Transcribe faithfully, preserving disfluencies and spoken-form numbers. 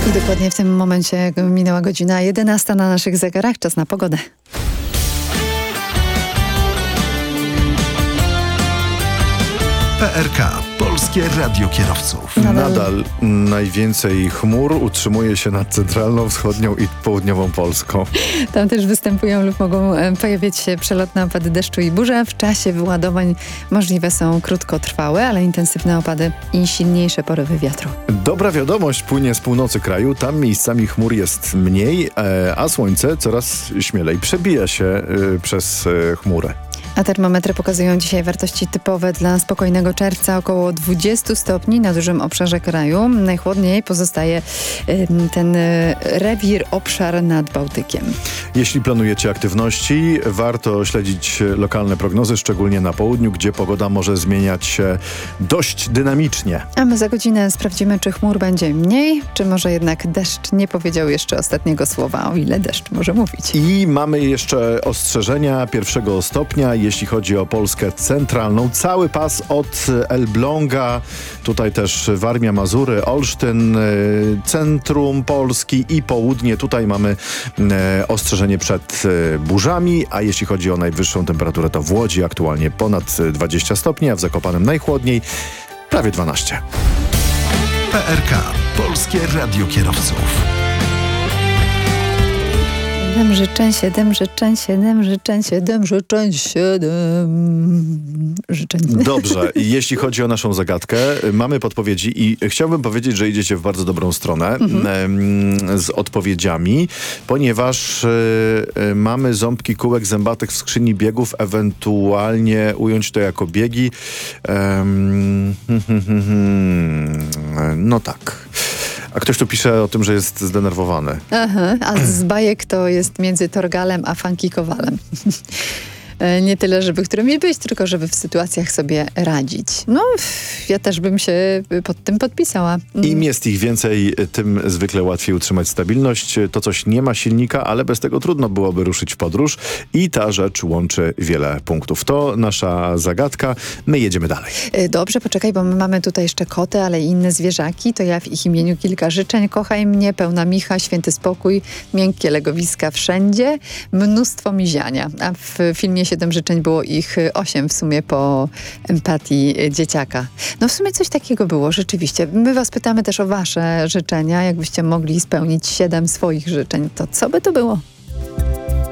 I dokładnie w tym momencie minęła godzina jedenasta na naszych zegarach. Czas na pogodę. P R K. Polskie Radio Kierowców. Nadal. Nadal najwięcej chmur utrzymuje się nad centralną, wschodnią i południową Polską. Tam też występują lub mogą pojawiać się przelotne opady deszczu i burze. W czasie wyładowań możliwe są krótkotrwałe, ale intensywne opady i silniejsze porywy wiatru. Dobra wiadomość płynie z północy kraju. Tam miejscami chmur jest mniej, a słońce coraz śmielej przebija się przez chmurę. A termometry pokazują dzisiaj wartości typowe dla spokojnego czerwca, około dwadzieścia stopni na dużym obszarze kraju. Najchłodniej pozostaje ten rewir, obszar nad Bałtykiem. Jeśli planujecie aktywności, warto śledzić lokalne prognozy, szczególnie na południu, gdzie pogoda może zmieniać się dość dynamicznie. A my za godzinę sprawdzimy, czy chmur będzie mniej, czy może jednak deszcz nie powiedział jeszcze ostatniego słowa, o ile deszcz może mówić. I mamy jeszcze ostrzeżenia pierwszego stopnia, jeśli chodzi o Polskę centralną. Cały pas od Elbląga, tutaj też Warmia, Mazury, Olsztyn, centrum Polski i południe. Tutaj mamy ostrzeżenie przed burzami, a jeśli chodzi o najwyższą temperaturę, to w Łodzi aktualnie ponad dwadzieścia stopni, a w Zakopanem najchłodniej prawie dwanaście. P R K. Polskie Radio Kierowców. Siedem życzeń, siedem życzeń, siedem życzeń, siedem życzeń, siedem życzeń. Dobrze. Jeśli chodzi o naszą zagadkę, mamy podpowiedzi i chciałbym powiedzieć, że idziecie w bardzo dobrą stronę mhm. z odpowiedziami, ponieważ y, mamy ząbki kółek zębatych w skrzyni biegów, ewentualnie ująć to jako biegi. Um, hmm, hmm, hmm, no tak. A ktoś tu pisze o tym, że jest zdenerwowany. Aha, a z bajek to jest między Torgalem a Funky Kowalem. Nie tyle, żeby którymi być, tylko żeby w sytuacjach sobie radzić. No, ja też bym się pod tym podpisała. Im jest ich więcej, tym zwykle łatwiej utrzymać stabilność. To coś nie ma silnika, ale bez tego trudno byłoby ruszyć w podróż i ta rzecz łączy wiele punktów. To nasza zagadka. My jedziemy dalej. Dobrze, poczekaj, bo my mamy tutaj jeszcze koty, ale i inne zwierzaki. To ja w ich imieniu kilka życzeń. Kochaj mnie, pełna micha, święty spokój, miękkie legowiska wszędzie, mnóstwo miziania. A w filmie Siedem życzeń było ich osiem w sumie po empatii dzieciaka. No w sumie coś takiego było, rzeczywiście. My was pytamy też o wasze życzenia. Jakbyście mogli spełnić siedem swoich życzeń, to co by to było?